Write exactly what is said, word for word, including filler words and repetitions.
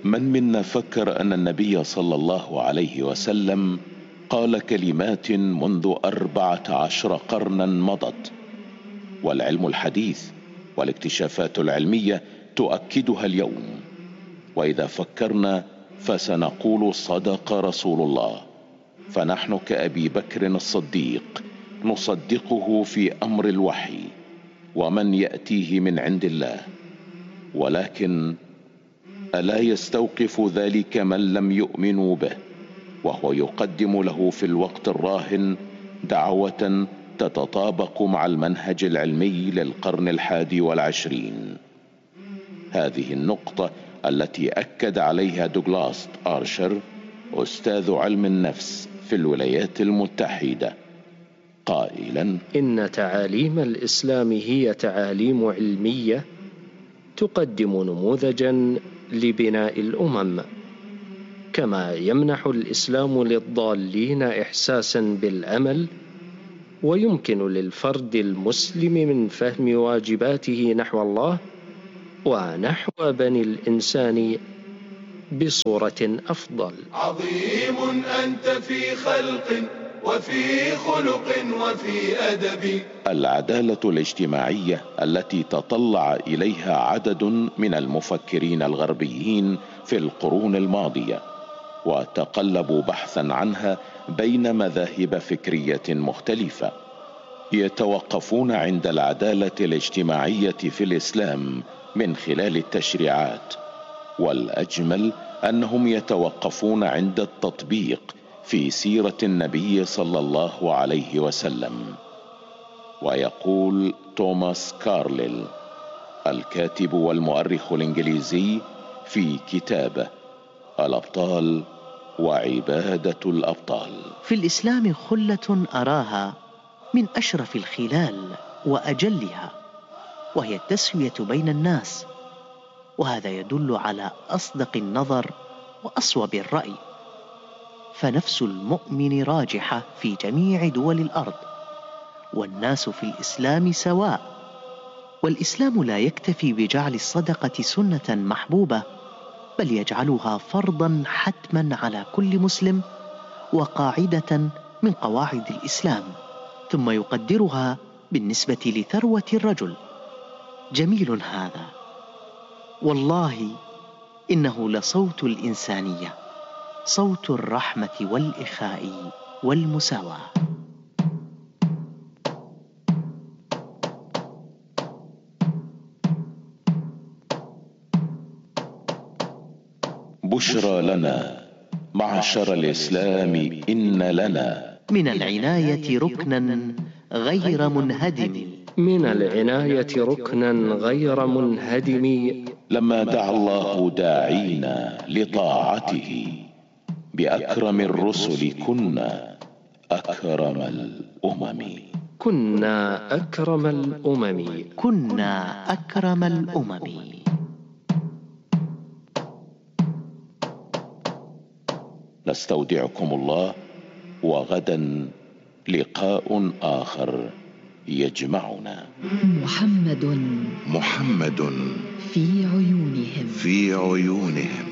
من منا فكر أن النبي صلى الله عليه وسلم قال كلمات منذ أربعة عشر قرنا مضت، والعلم الحديث والاكتشافات العلمية تؤكدها اليوم؟ وإذا فكرنا فسنقول صدق رسول الله، فنحن كأبي بكر الصديق نصدقه في أمر الوحي ومن يأتيه من عند الله. ولكن ألا يستوقف ذلك من لم يؤمنوا به، وهو يقدم له في الوقت الراهن دعوة تتطابق مع المنهج العلمي للقرن الحادي والعشرين؟ هذه النقطة التي أكد عليها دوغلاس آرشر أستاذ علم النفس في الولايات المتحدة قائلا: إن تعاليم الإسلام هي تعاليم علمية تقدم نموذجا لبناء الأمم، كما يمنح الإسلام للضالين إحساسا بالأمل، ويمكن للفرد المسلم من فهم واجباته نحو الله ونحو بني الإنسان بصورة أفضل. عظيم أنت في خلق وفي خلق وفي أدب. العدالة الاجتماعية التي تطلع إليها عدد من المفكرين الغربيين في القرون الماضية وتقلبوا بحثا عنها بين مذاهب فكرية مختلفة، يتوقفون عند العدالة الاجتماعية في الإسلام من خلال التشريعات، والأجمل أنهم يتوقفون عند التطبيق في سيرة النبي صلى الله عليه وسلم. ويقول توماس كارليل الكاتب والمؤرخ الإنجليزي في كتابه الأبطال وعبادة الأبطال: في الإسلام خلة أراها من أشرف الخلال وأجلها، وهي التسوية بين الناس، وهذا يدل على أصدق النظر وأصوب الرأي، فنفس المؤمن راجحة في جميع دول الأرض، والناس في الإسلام سواء. والإسلام لا يكتفي بجعل الصدقة سنة محبوبة، بل يجعلها فرضا حتما على كل مسلم وقاعدة من قواعد الإسلام، ثم يقدرها بالنسبة لثروة الرجل. جميل هذا، والله إنه لصوت الإنسانية، صوت الرحمة والإخاء والمساواة. بشرى لنا معشر الإسلام إن لنا من العناية ركنا غير منهدم من العناية ركنا غير منهدم لما دعا الله داعينا لطاعته بأكرم الرسل كنا أكرم الأمم. كنا أكرم الأمم كنا أكرم الأمم. نستودعكم الله، وغدا لقاء آخر يجمعنا. محمد محمد في عيونهم في عيونهم